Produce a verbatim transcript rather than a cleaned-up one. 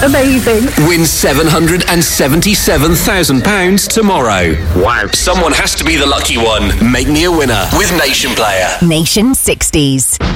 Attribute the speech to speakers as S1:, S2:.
S1: Amazing.
S2: Win seven hundred seventy-seven thousand pounds tomorrow.
S3: Wow.
S2: Someone has to be the lucky one. Make me a winner with Nation Player.
S4: Nation sixties.